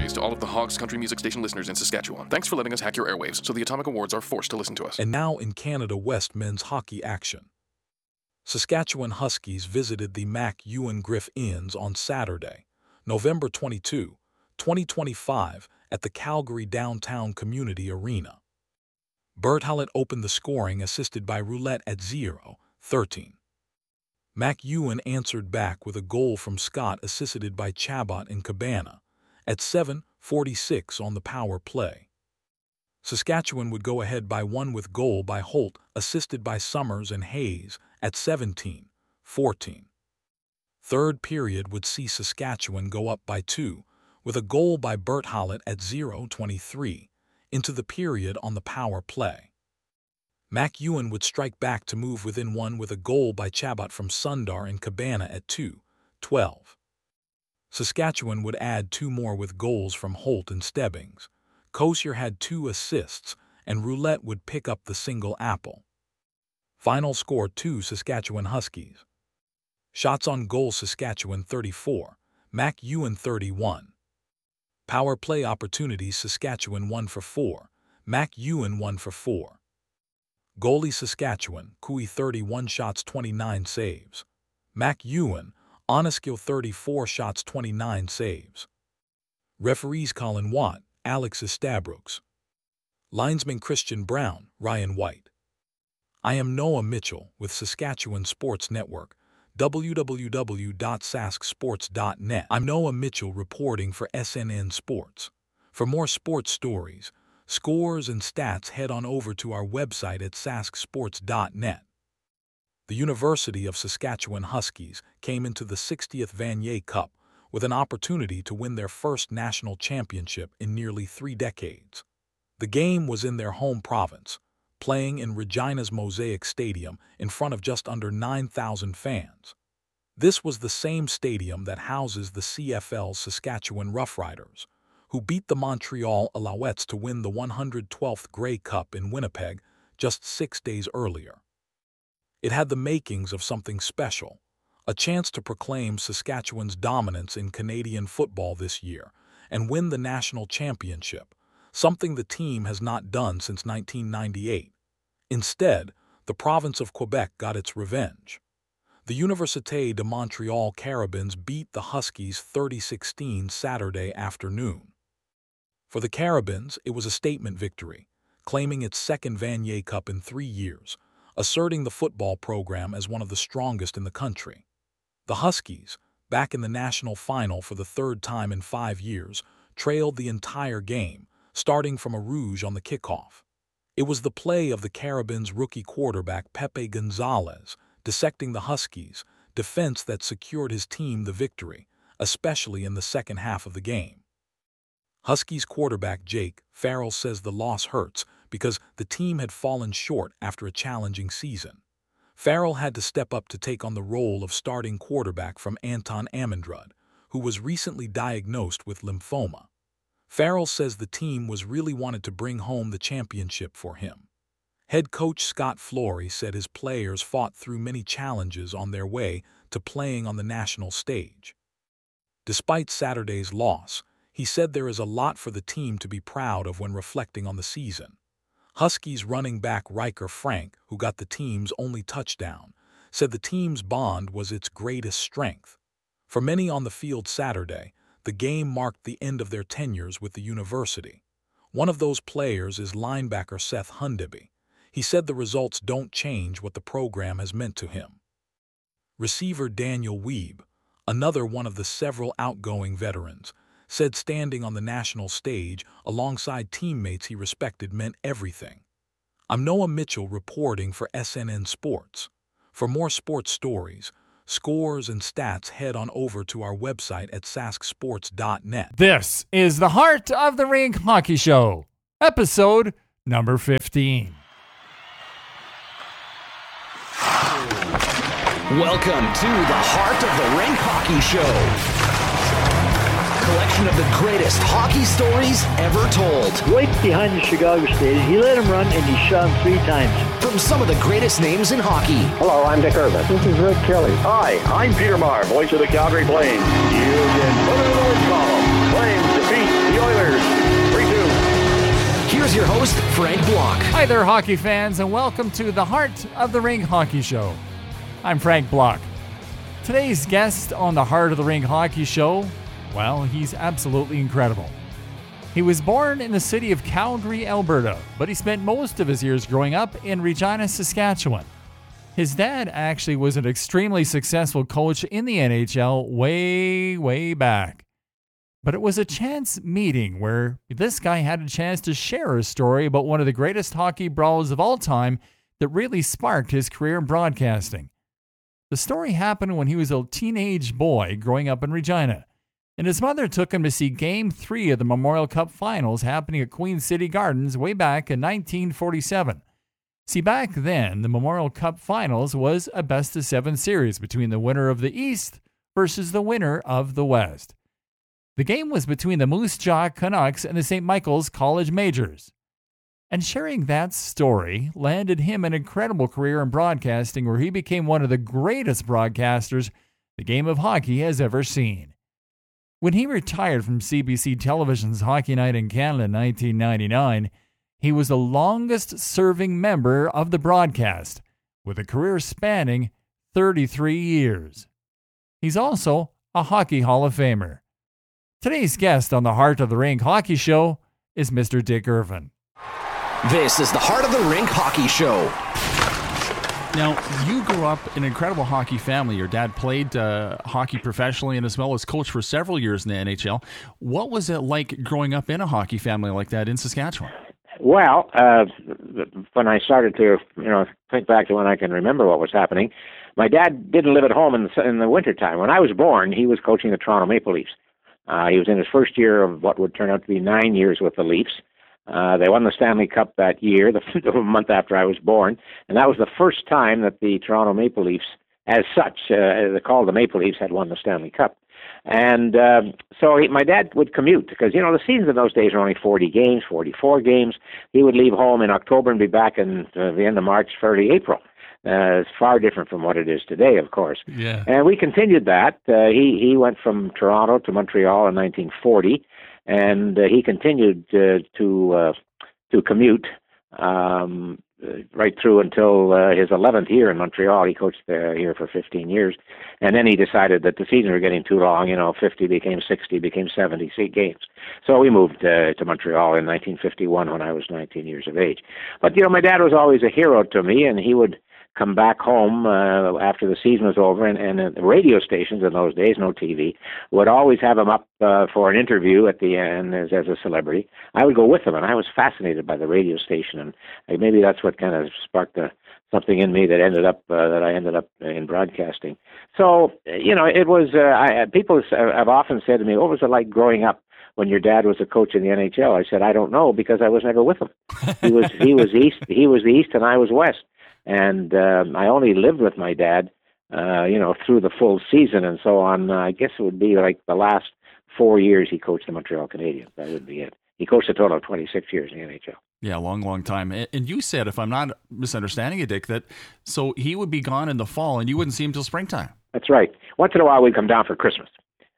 apologies to all of the Hogs Country Music Station listeners in Saskatchewan. Thanks for letting us hack your airwaves so the Atomic Awards are forced to listen to us. And now in Canada West men's hockey action. Saskatchewan Huskies visited the Mac Ewan Griff Inns on Saturday, November 22, 2025, at the Calgary Downtown Community Arena. Bert Hallett opened the scoring, assisted by Roulette at 0-13. Mac Ewan answered back with a goal from Scott, assisted by Chabot and Cabana, at 7:46 on the power play. Saskatchewan would go ahead by 1 with goal by Holt, assisted by Summers and Hayes, at 17-14. Third period would see Saskatchewan go up by 2, with a goal by Bert Hallett at 0:23, into the period on the power play. Mac Ewan would strike back to move within 1 with a goal by Chabot from Sundar and Cabana at 2:12. Saskatchewan would add 2 more with goals from Holt and Stebbings. Kosier had 2 assists, and Roulette would pick up the single apple. Final score 2 Saskatchewan Huskies. Shots on goal Saskatchewan 34, Mac Ewan 31. Power play opportunities Saskatchewan 1 for 4, Mac Ewan 1 for 4. Goalie Saskatchewan, Cooey 31 shots 29 saves. Mac Ewan, Oneskill 34 shots 29 saves. Referees Colin Watt, Alex Estabrooks. Linesman Christian Brown, Ryan White. I am Noah Mitchell with Saskatchewan Sports Network, www.sasksports.net. I'm Noah Mitchell reporting for SNN Sports. For more sports stories, scores, and stats, head on over to our website at sasksports.net. The University of Saskatchewan Huskies came into the 60th Vanier Cup with an opportunity to win their first national championship in nearly 3 decades. The game was in their home province, playing in Regina's Mosaic Stadium in front of just under 9,000 fans. This was the same stadium that houses the CFL's Saskatchewan Roughriders, who beat the Montreal Alouettes to win the 112th Grey Cup in Winnipeg just 6 days earlier. It had the makings of something special, a chance to proclaim Saskatchewan's dominance in Canadian football this year and win the national championship, something the team has not done since 1998. Instead, the province of Quebec got its revenge. The Université de Montréal Carabins beat the Huskies 30-16 Saturday afternoon. For the Carabins, it was a statement victory, claiming its second Vanier Cup in 3 years, asserting the football program as one of the strongest in the country. The Huskies, back in the national final for the 3rd time in 5 years, trailed the entire game, starting from a rouge on the kickoff. It was the play of the Carabins' rookie quarterback Pepe Gonzalez dissecting the Huskies' defense that secured his team the victory, especially in the second half of the game. Huskies quarterback Jake Farrell says the loss hurts because the team had fallen short after a challenging season. Farrell had to step up to take on the role of starting quarterback from Anton Amundrud, who was recently diagnosed with lymphoma. Farrell says the team was really wanted to bring home the championship for him. Head coach Scott Flory said his players fought through many challenges on their way to playing on the national stage. Despite Saturday's loss, he said there is a lot for the team to be proud of when reflecting on the season. Huskies running back Riker Frank, who got the team's only touchdown, said the team's bond was its greatest strength. For many on the field Saturday, the game marked the end of their tenures with the university. One of those players is linebacker Seth Hundeby. He said the results don't change what the program has meant to him. Receiver Daniel Weeb, another one of the several outgoing veterans, said standing on the national stage alongside teammates he respected meant everything. I'm Noah Mitchell reporting for SNN Sports. For more sports stories, scores, and stats, head on over to our website at sasksports.net. This is the Heart of the Rink Hockey Show, episode number 15. Welcome to the Heart of the Rink Hockey Show. Collection of the greatest hockey stories ever told. Right behind the Chicago Stadium, he let him run and he shot him 3 times. From some of the greatest names in hockey. Hello, I'm Dick Irvin. This is Rick Kelly. Hi, I'm Peter Maher, voice of the Calgary Flames. You can put it in the win column. Flames defeat the Frank Block. Hi there, hockey fans, and welcome to the Heart of the Rink Hockey Show. I'm Frank Block. Today's guest on the Heart of the Rink Hockey Show, well, he's absolutely incredible. He was born in the city of Calgary, Alberta, but he spent most of his years growing up in Regina, Saskatchewan. His dad actually was an extremely successful coach in the NHL way back. But it was a chance meeting where this guy had a chance to share a story about one of the greatest hockey brawls of all time that really sparked his career in broadcasting. The story happened when he was a teenage boy growing up in Regina, and his mother took him to see Game 3 of the Memorial Cup Finals happening at Queen City Gardens way back in 1947. See, back then, the Memorial Cup Finals was a best-of-7 series between the winner of the East versus the winner of the West. The game was between the Moose Jaw Canucks and the St. Michael's College Majors. And sharing that story landed him an incredible career in broadcasting where he became one of the greatest broadcasters the game of hockey has ever seen. When he retired from CBC Television's Hockey Night in Canada in 1999, he was the longest-serving member of the broadcast, with a career spanning 33 years. He's also a Hockey Hall of Famer. Today's guest on the Heart of the Rink Hockey Show is Mr. Dick Irvin. This is the Heart of the Rink Hockey Show. Now, you grew up in an incredible hockey family. Your dad played hockey professionally and as well as coached for several years in the NHL. What was it like growing up in a hockey family like that in Saskatchewan? Well, when I started to, think back to when I can remember what was happening, my dad didn't live at home in the wintertime. When I was born, he was coaching the Toronto Maple Leafs. He was in his first year of what would turn out to be 9 years with the Leafs. They won the Stanley Cup that year, the month after I was born, and that was the first time that the Toronto Maple Leafs, as such, called the Maple Leafs, had won the Stanley Cup. And so my dad would commute because, the seasons in those days were only 40 games, 44 games. He would leave home in October and be back in the end of March, early April. It's far different from what it is today, of course. Yeah. And we continued that. He went from Toronto to Montreal in 1940. And he continued to commute right through until his 11th year in Montreal. He coached here for 15 years. And then he decided that the seasons were getting too long. 50 became 60, became 70 games. So we moved to Montreal in 1951 when I was 19 years of age. But, my dad was always a hero to me, and he would come back home after the season was over, and the radio stations in those days, no TV, would always have him up for an interview at the end as a celebrity. I would go with him, and I was fascinated by the radio station, and maybe that's what kind of sparked something in me that I ended up in broadcasting. So, it was. People have often said to me, "What was it like growing up when your dad was a coach in the NHL?" I said, "I don't know, because I was never with him. He was the East, and I was West." And I only lived with my dad, through the full season and so on. I guess it would be like the last 4 years he coached the Montreal Canadiens. That would be it. He coached a total of 26 years in the NHL. Yeah, long time. And you said, if I'm not misunderstanding it, Dick, that so he would be gone in the fall and you wouldn't see him till springtime. That's right. Once in a while we'd come down for Christmas.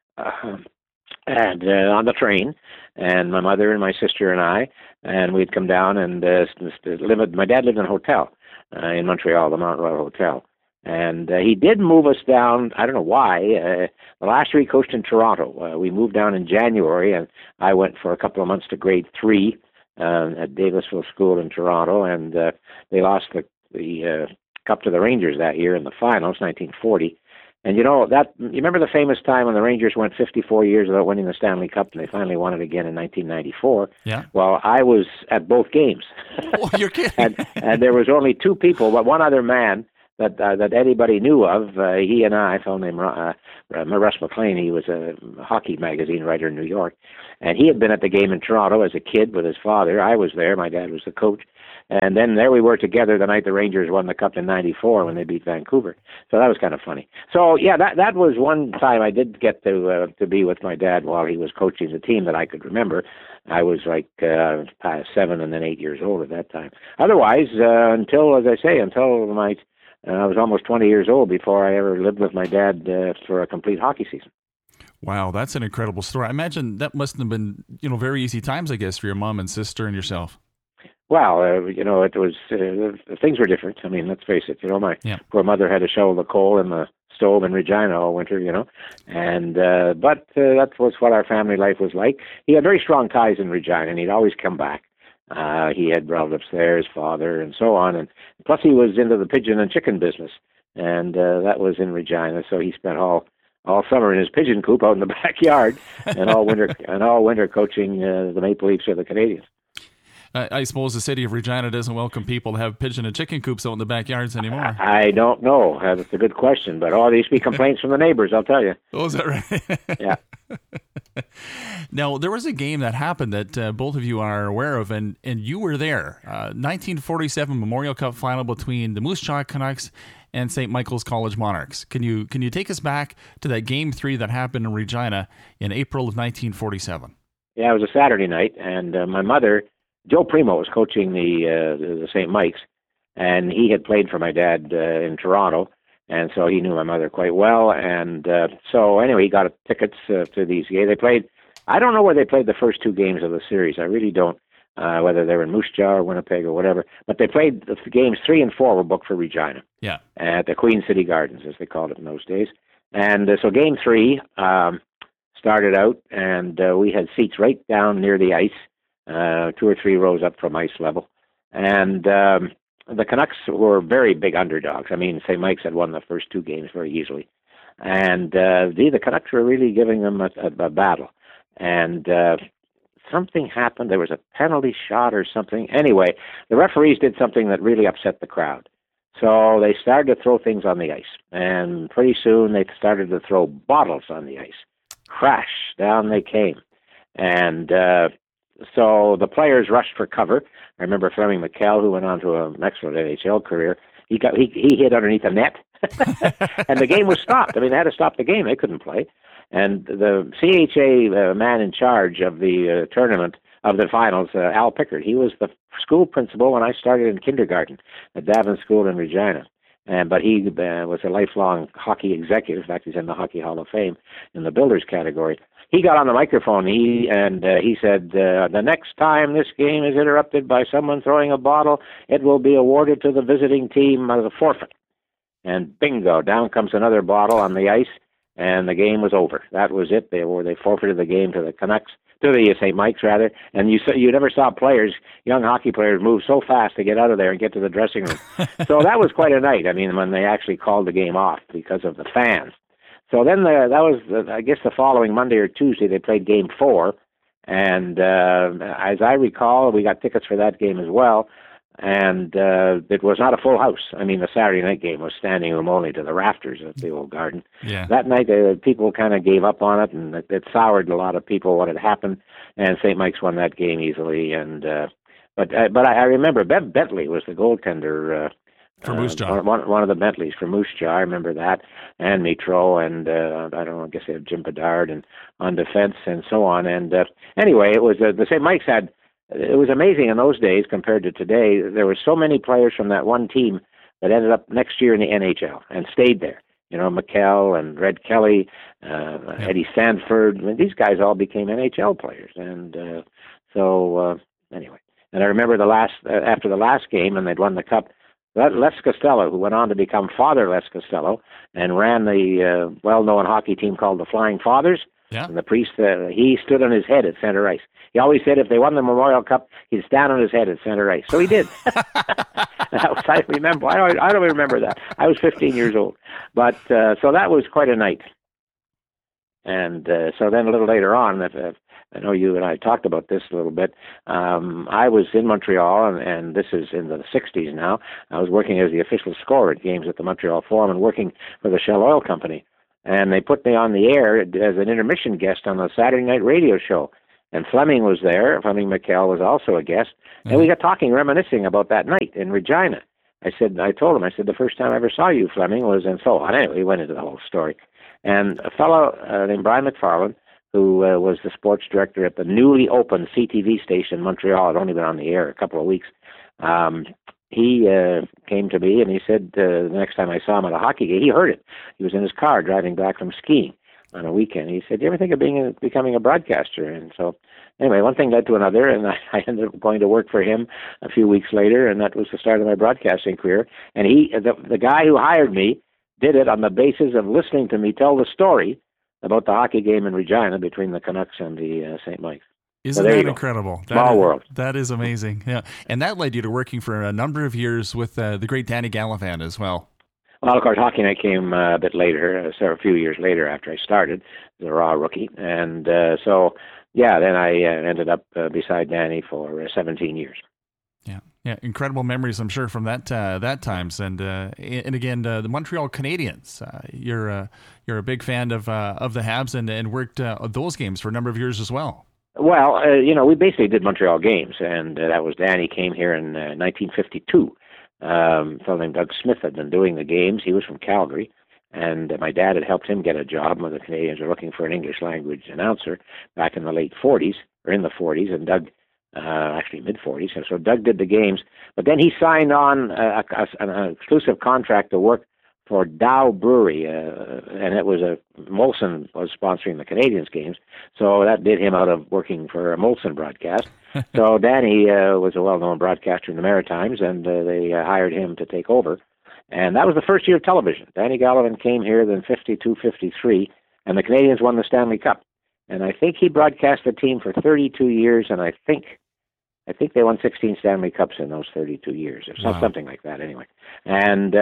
And on the train, and my mother and my sister and I, and we'd come down and live. My dad lived in a hotel in Montreal, the Mount Royal Hotel. And he did move us down, I don't know why. The last year he coached in Toronto. We moved down in January, and I went for a couple of months to grade 3 at Davisville School in Toronto, and they lost the Cup to the Rangers that year in the finals, 1940. And you remember the famous time when the Rangers went 54 years without winning the Stanley Cup, and they finally won it again in 1994? Yeah. Well, I was at both games. Oh, you're kidding. and there was only 2 people, but one other man that anybody knew of. He and I, a fellow named Russ McLean. He was a hockey magazine writer in New York, and he had been at the game in Toronto as a kid with his father. I was there. My dad was the coach. And then there we were together the night the Rangers won the Cup in '94 when they beat Vancouver. So that was kind of funny. So yeah, that was one time I did get to be with my dad while he was coaching the team that I could remember. I was like 7 and then 8 years old at that time. Otherwise, until I was almost 20 years old before I ever lived with my dad for a complete hockey season. Wow, that's an incredible story. I imagine that must have been very easy times, I guess, for your mom and sister and yourself. Well, it was things were different. I mean, let's face it. My poor mother had to shovel the coal in the stove in Regina all winter. And but that was what our family life was like. He had very strong ties in Regina, and he'd always come back. He had relatives there, his father, and so on. And plus, he was into the pigeon and chicken business, and that was in Regina. So he spent all summer in his pigeon coop out in the backyard, and all winter coaching the Maple Leafs or the Canadiens. I suppose the city of Regina doesn't welcome people to have pigeon and chicken coops out in the backyards anymore. I don't know. That's a good question. But there used to be complaints from the neighbors, I'll tell you. Oh, is that right? Yeah. Now, there was a game that happened that both of you are aware of, and you were there. 1947 Memorial Cup final between the Moose Jaw Canucks and St. Michael's College Monarchs. Can you take us back to that Game 3 that happened in Regina in April of 1947? Yeah, it was a Saturday night, and my mother, Joe Primo, was coaching the St. Mike's, and he had played for my dad in Toronto, and so he knew my mother quite well. And so anyway, he got tickets to these games. They played. I don't know where they played the first two games of the series. I really don't. Whether they were in Moose Jaw or Winnipeg or whatever, but they played the games 3 and 4 were booked for Regina. Yeah. At the Queen City Gardens, as they called it in those days. And so Game 3 started out, and we had seats right down near the ice. 2 or 3 rows up from ice level. And the Canucks were very big underdogs. I mean, St. Mike's had won the first 2 games very easily. And the Canucks were really giving them a battle. And something happened. There was a penalty shot or something. Anyway, the referees did something that really upset the crowd. So they started to throw things on the ice. And pretty soon they started to throw bottles on the ice. Crash, down they came. And so the players rushed for cover. I remember Fleming McKell, who went on to an excellent NHL career. He hit underneath the net, and the game was stopped. I mean, they had to stop the game; they couldn't play. And the CHA man in charge of the tournament of the finals, Al Pickard, he was the school principal when I started in kindergarten at Davin School in Regina. But he was a lifelong hockey executive. In fact, he's in the Hockey Hall of Fame in the builders category. He got on the microphone. He said, the next time this game is interrupted by someone throwing a bottle, it will be awarded to the visiting team as a forfeit. And bingo, down comes another bottle on the ice, and the game was over. That was it. They forfeited the game to the Canucks, to the St. Mike's rather. And you never saw young hockey players, move so fast to get out of there and get to the dressing room. So that was quite a night. I mean, when they actually called the game off because of the fans. So then that was, I guess, the following Monday or Tuesday, they played Game 4. And as I recall, we got tickets for that game as well. And it was not a full house. I mean, the Saturday night game was standing room only to the rafters at the old Garden. Yeah. That night, people kind of gave up on it, and it soured a lot of people what had happened. And St. Mike's won that game easily. And but I remember Bev Bentley was the goaltender for Moose Jaw. One of the Bentleys for Moose Jaw. I remember that, and Mitro, and I don't know. I guess they had Jim Bedard and on defense and so on. And anyway, it was the St. Mike's had. It was amazing in those days compared to today. There were so many players from that one team that ended up next year in the NHL and stayed there. You know, McKell and Red Kelly, Eddie Sanford. I mean, these guys all became NHL players. And so anyway, and I remember after the last game, and they'd won the cup, Les Costello, who went on to become Father Les Costello and ran the well-known hockey team called the Flying Fathers. Yeah. And the priest, he stood on his head at center ice. He always said if they won the Memorial Cup, he'd stand on his head at center ice. So he did. I remember. I don't remember that. I was 15 years old. But so that was quite a night. And so then a little later on, I know you and I talked about this a little bit. I was in Montreal, and this is in the 60s now. I was working as the official scorer at games at the Montreal Forum and working for the Shell Oil Company. And they put me on the air as an intermission guest on the Saturday night radio show. And Fleming was there. Fleming McKell was also a guest. And we got talking, reminiscing about that night in Regina. I told him, the first time I ever saw you, Fleming, was, and so on. Anyway, he went into the whole story. And a fellow named Brian McFarland, who was the sports director at the newly opened CTV station in Montreal, had only been on the air a couple of weeks, he came to me and he said the next time I saw him at a hockey game, he heard it. He was in his car driving back from skiing. on a weekend. He said, "Do you ever think of becoming a broadcaster?" And so, anyway, one thing led to another, and I ended up going to work for him a few weeks later, and that was the start of my broadcasting career. And the guy who hired me, did it on the basis of listening to me tell the story about the hockey game in Regina between the Canucks and the St. Mike's. Isn't that incredible? Small world. That is amazing. Yeah, and that led you to working for a number of years with the great Danny Gallivan as well. Well, of course, Hockey Night came a bit later, a few years later after I started as a raw rookie. And so, yeah, then I ended up beside Danny for 17 years. Yeah, incredible memories, I'm sure, from that times. And again, the Montreal Canadiens. You're a big fan of the Habs and worked those games for a number of years as well. Well, we basically did Montreal games, and that was Danny came here in 1952. A fellow named Doug Smith had been doing the games. He was from Calgary, and my dad had helped him get a job when the Canadians were looking for an English language announcer back in the late 40s, or in the 40s, and Doug, actually mid-40s. So Doug did the games, but then he signed on an exclusive contract to work for Dow Brewery, and it was Molson was sponsoring the Canadians games, so that did him out of working for a Molson broadcast. So Danny was a well-known broadcaster in the Maritimes, and they hired him to take over. And that was the first year of television. Danny Gallivan came here in 52, 53, and the Canadians won the Stanley Cup. And I think he broadcast the team for 32 years, and I think they won 16 Stanley Cups in those 32 years, or something like that. Anyway, and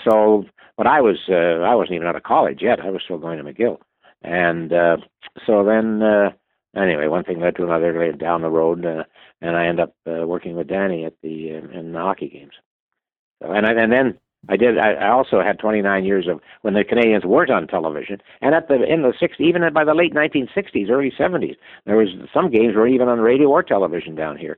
but I wasn't even out of college yet. I was still going to McGill, and so then anyway, one thing led to another later down the road, and I ended up working with Danny in the hockey games. So, and then I also had 29 years of when the Canadians weren't on television, and in the 60s, even by the late 1960s, early 70s, there was some games were even on radio or television down here.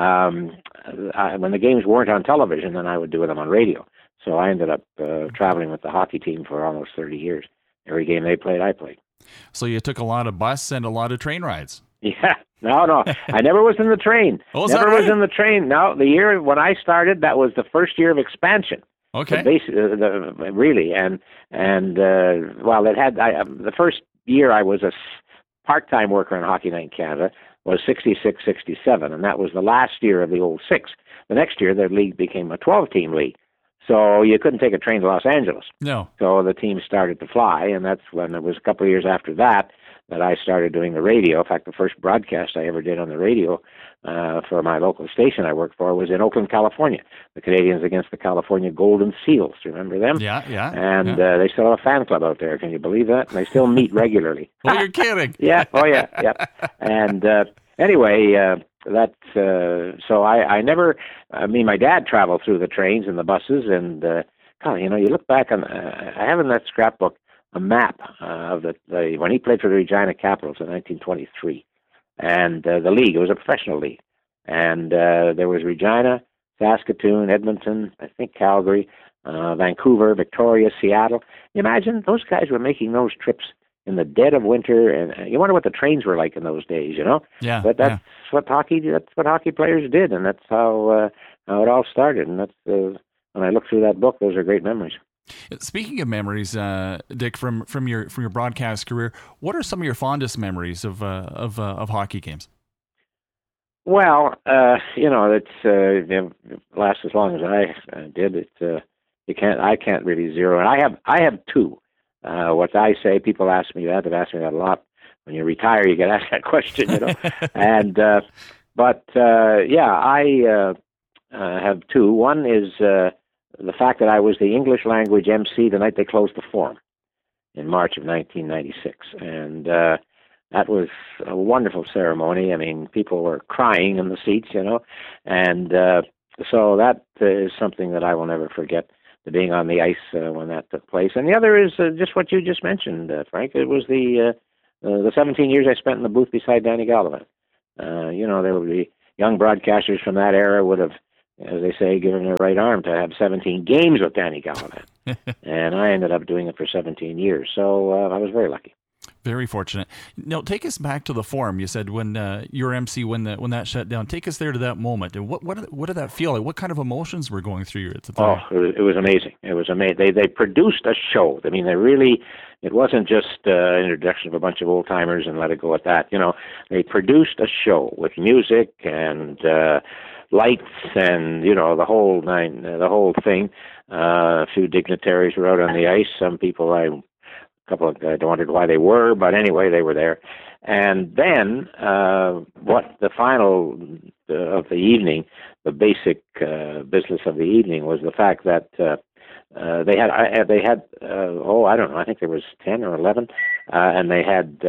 When the games weren't on television, then I would do them on radio. So I ended up traveling with the hockey team for almost 30 years. Every game they played, I played. So you took a lot of bus and a lot of train rides. Yeah. No. I never was in the train. Oh, is never that right? was in the train. No, the year when I started, that was the first year of expansion. Okay. Really, and well, it had the first year I was a part-time worker on Hockey Night in Canada was 66, 67, and that was the last year of the old 6. The next year, the league became a 12-team league, so you couldn't take a train to Los Angeles. No. So the team started to fly, and that's when it was a couple of years after that I started doing the radio. In fact, the first broadcast I ever did on the radio for my local station I worked for was in Oakland, California. The Canadians against the California Golden Seals. Do you remember them? Yeah. And they still have a fan club out there. Can you believe that? And they still meet regularly. Oh, you're kidding. Yeah. Oh, yeah. And anyway, that's so I never. I mean, my dad traveled through the trains and the buses, and God, you look back on. I have in that scrapbook a map of the when he played for the Regina Capitals in 1923, and the league. It was a professional league, and there was Regina, Saskatoon, Edmonton, I think Calgary, Vancouver, Victoria, Seattle. You imagine those guys were making those trips in the dead of winter, and you wonder what the trains were like in those days, Yeah. But that's what hockey players did, and that's how it all started. And that's when I look through that book, those are great memories. Speaking of memories, Dick, from your broadcast career, what are some of your fondest memories of hockey games? Well, it lasts as long as I did. I can't really zero. And I have two. What I say, people ask me that. They've asked me that a lot. When you retire, you get asked that question, And I have two. One is the fact that I was the English language MC the night they closed the Forum in March of 1996, and that was a wonderful ceremony. I mean, people were crying in the seats, and so that is something that I will never forget. Being on the ice when that took place, and the other is just what you just mentioned, Frank. It was the 17 years I spent in the booth beside Danny Gallivan. There would be young broadcasters from that era would have, as they say, given their right arm to have 17 games with Danny Gallivan, and I ended up doing it for 17 years. So I was very lucky. Very fortunate. Now, take us back to the Forum. You said when your MC when that shut down. Take us there to that moment. And what did that feel like? What kind of emotions were going through you at the time? Oh, it was amazing. It was amazing. They produced a show. I mean, it wasn't just an introduction of a bunch of old timers and let it go at that. You know, they produced a show with music and lights and the whole thing. A few dignitaries were out on the ice. Some people I wondered why they were, but anyway, they were there. And then, what the final of the evening, the basic business of the evening was the fact that they had I don't know, I think there was 10 or 11, and they had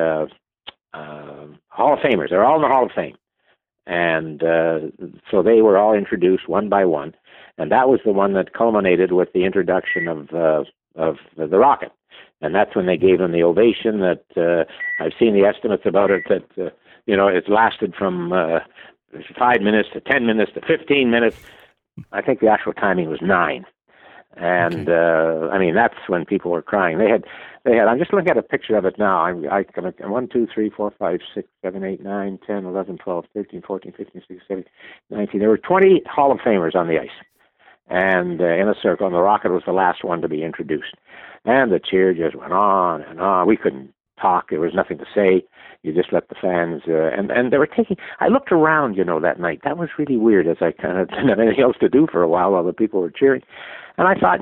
Hall of Famers. They're all in the Hall of Fame, and so they were all introduced one by one, and that was the one that culminated with the introduction of the Rocket. And that's when they gave him the ovation that I've seen the estimates about it that, it lasted from 5 minutes to 10 minutes to 15 minutes. I think the actual timing was 9. And, I mean, that's when people were crying. They had, I'm just looking at a picture of it now. I'm 1, 2, 3, 4, 5, 6, 7, 8, 9, 10, 11, 12, 13, 14, 15, 16, 17, 19. There were 20 Hall of Famers on the ice. And in a circle, and the Rocket was the last one to be introduced. And the cheer just went on and on. We couldn't talk. There was nothing to say. You just let the fans, and they were taking, I looked around, that night. That was really weird, as I kind of didn't have anything else to do for a while the people were cheering. And I thought,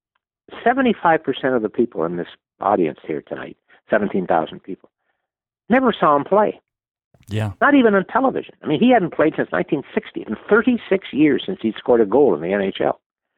75% of the people in this audience here tonight, 17,000 people, never saw him play. Yeah. Not even on television. I mean, he hadn't played since 1960, in 36 years since he'd scored a goal in the NHL.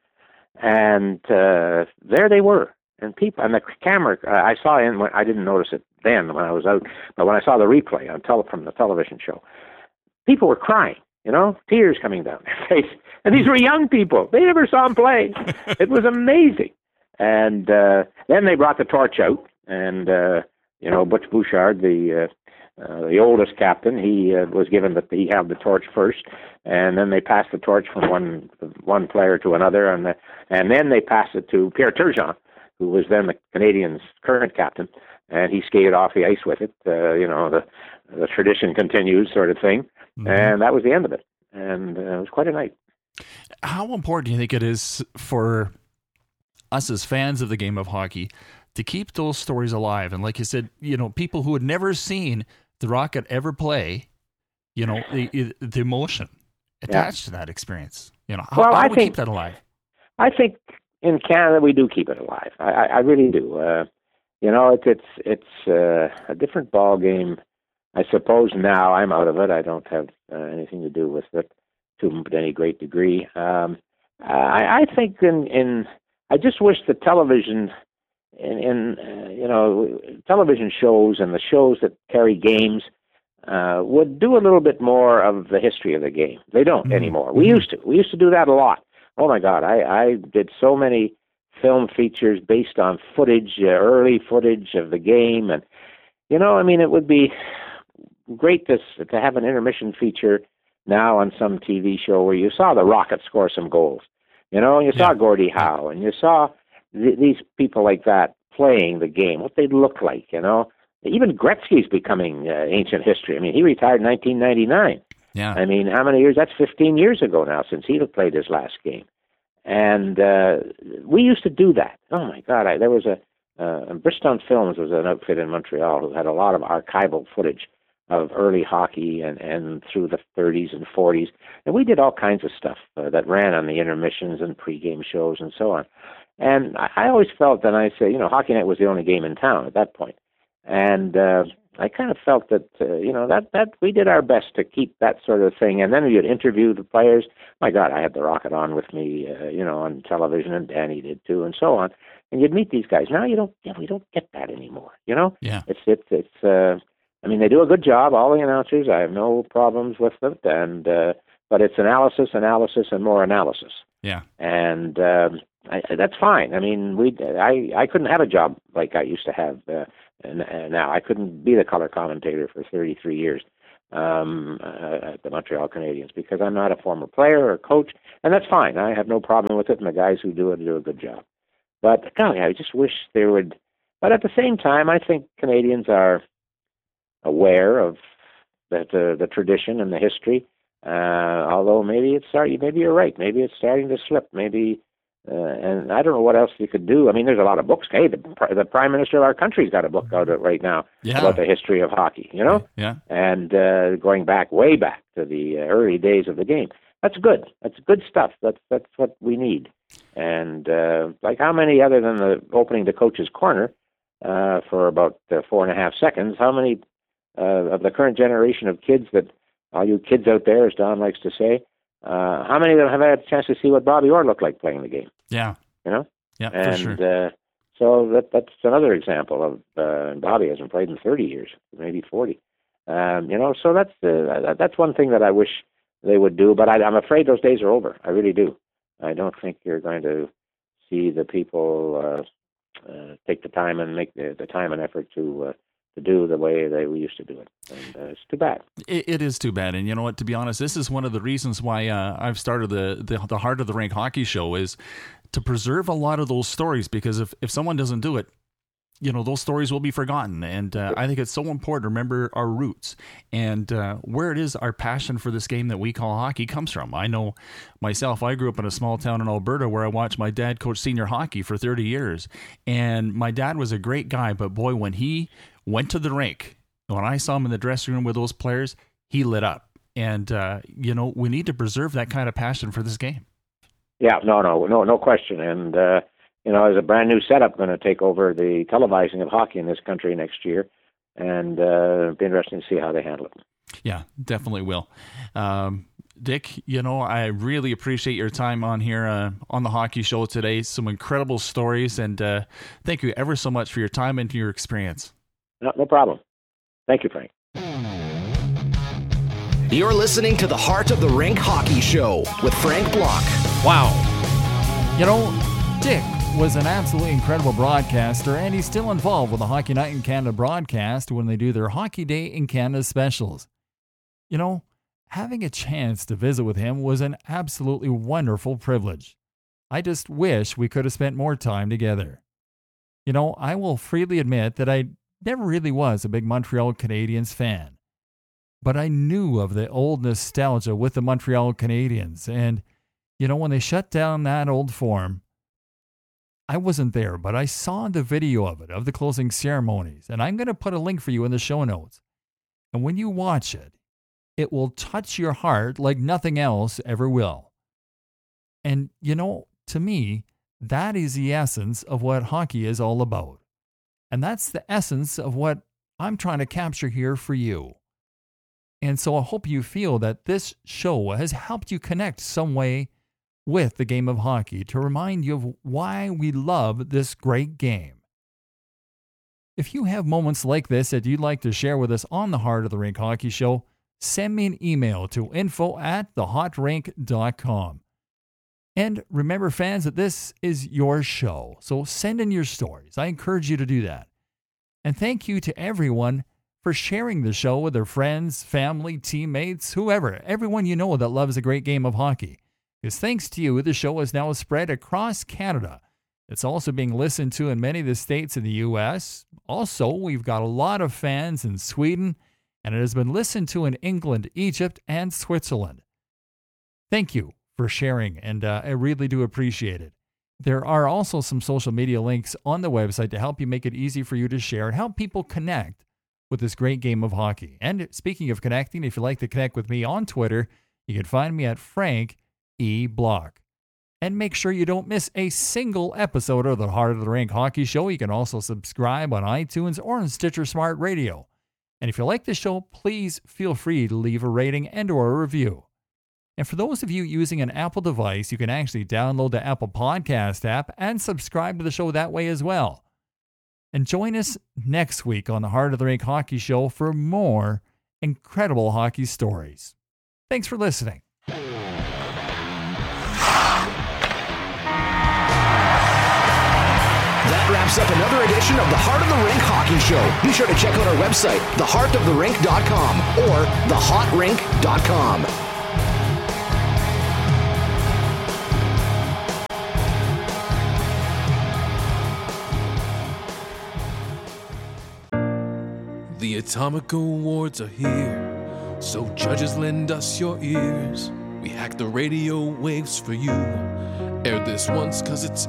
And there they were. And people, and the camera, I saw I didn't notice it then when I was out, but when I saw the replay from the television show, people were crying, tears coming down their face. And these were young people. They never saw him play. It was amazing. And then they brought the torch out, and, Butch Bouchard, the oldest captain, he was given he held the torch first, and then they passed the torch from one player to another, and then they passed it to Pierre Turgeon, who was then the Canadiens' current captain, and he skated off the ice with it. The tradition continues, sort of thing, and that was the end of it. And it was quite a night. How important do you think it is for us as fans of the game of hockey to keep those stories alive? And like you said, people who had never seen the Rocket ever play, the emotion attached to that experice. How do we keep that alive? I think in Canada we do keep it alive. I really do. It's a different ball game. I suppose now I'm out of it. I don't have anything to do with it to any great degree. I think I just wish the television television shows and the shows that carry games would do a little bit more of the history of the game. They don't anymore. We used to do that a lot. Oh my God, I did so many film features based on footage, early footage of the game, and it would be great to have an intermission feature now on some TV show where you saw the Rocket score some goals, and you saw Gordie Howe, and you saw these people like that playing the game, what they'd look like, Even Gretzky's becoming ancient history. I mean, he retired in 1999. Yeah. I mean, how many years? That's 15 years ago now since he played his last game. And we used to do that. Oh, my God. There was Bridgestone Films was an outfit in Montreal who had a lot of archival footage of early hockey and through the 30s and 40s. And we did all kinds of stuff that ran on the intermissions and pregame shows and so on. And I always felt that Hockey Night was the only game in town at that point. And I kind of felt that, that we did our best to keep that sort of thing. And then you'd interview the players. My God, I had the Rocket on with me, on television, and Danny did too, and so on. And you'd meet these guys. Now we don't get that anymore, Yeah. It's they do a good job, all the announcers. I have no problems with it. And, but it's analysis, and more analysis. Yeah. And that's fine. I mean, I couldn't have a job like I used to have now. I couldn't be the color commentator for 33 years at the Montreal Canadiens because I'm not a former player or coach, and that's fine. I have no problem with it, and the guys who do it do a good job. But golly, I just wish there would But at the same time, I think Canadians are aware of the tradition and the history. Although maybe you're right. Maybe it's starting to slip. Maybe, and I don't know what else you could do. I mean, there's a lot of books. Hey, the Prime Minister of our country's got a book out right now about the history of hockey. Yeah. And going way back to the early days of the game. That's good. That's good stuff. That's what we need. And like how many, other than the opening the coach's corner for about 4.5 seconds, how many of the current generation of kids, that all you kids out there, as Don likes to say, how many of them have had a chance to see what Bobby Orr looked like playing the game? Yeah. Yeah, and, for sure. So that's another example of Bobby hasn't played in 30 years, maybe 40. So that's one thing that I wish they would do, but I'm afraid those days are over. I really do. I don't think you're going to see the people take the time and make the time and effort to do the way we used to do it. And it's too bad. It is too bad. And you know what, to be honest, this is one of the reasons why I've started the Heart of the Rink Hockey Show, is to preserve a lot of those stories, because if someone doesn't do it, those stories will be forgotten. And I think it's so important to remember our roots and where it is our passion for this game that we call hockey comes from. I know myself, I grew up in a small town in Alberta where I watched my dad coach senior hockey for 30 years. And my dad was a great guy, but boy, when he went to the rink, when I saw him in the dressing room with those players, he lit up. And, we need to preserve that kind of passion for this game. Yeah, no question. And, there's a brand new setup going to take over the televising of hockey in this country next year, and it'll be interesting to see how they handle it. Yeah, definitely will. Dick, I really appreciate your time on here on the Hockey Show today. Some incredible stories, and thank you ever so much for your time and your experience. No problem. Thank you, Frank. You're listening to the Heart of the Rink Hockey Show with Frank Block. Wow. Dick was an absolutely incredible broadcaster, and he's still involved with the Hockey Night in Canada broadcast when they do their Hockey Day in Canada specials. Having a chance to visit with him was an absolutely wonderful privilege. I just wish we could have spent more time together. I will freely admit that I never really was a big Montreal Canadiens fan, but I knew of the old nostalgia with the Montreal Canadiens, and, when they shut down that old form, I wasn't there, but I saw the video of it, of the closing ceremonies, and I'm going to put a link for you in the show notes. And when you watch it, it will touch your heart like nothing else ever will. And, to me, that is the essence of what hockey is all about. And that's the essence of what I'm trying to capture here for you. And so I hope you feel that this show has helped you connect some way with the game of hockey to remind you of why we love this great game. If you have moments like this that you'd like to share with us on the Heart of the Rink Hockey Show, send me an email to info@thehotrink.com. And remember, fans, that this is your show, so send in your stories. I encourage you to do that. And thank you to everyone for sharing the show with their friends, family, teammates, whoever, everyone you know that loves a great game of hockey. Because thanks to you, the show is now spread across Canada. It's also being listened to in many of the states in the U.S. Also, we've got a lot of fans in Sweden, and it has been listened to in England, Egypt, and Switzerland. Thank you for sharing, and I really do appreciate it. There are also some social media links on the website to help you make it easy for you to share and help people connect with this great game of hockey. And speaking of connecting, if you'd like to connect with me on Twitter, you can find me at Frank E. Block. And make sure you don't miss a single episode of the Heart of the Rink Hockey Show. You can also subscribe on iTunes or on Stitcher Smart Radio. And if you like the show, please feel free to leave a rating and or a review. And for those of you using an Apple device, you can actually download the Apple Podcast app and subscribe to the show that way as well. And join us next week on the Heart of the Rink Hockey Show for more incredible hockey stories. Thanks for listening. That wraps up another edition of the Heart of the Rink Hockey Show. Be sure to check out our website, theheartoftherink.com or thehotrink.com. The Atomic Awards are here, so judges lend us your ears. We hack the radio waves for you. Air this once cause it's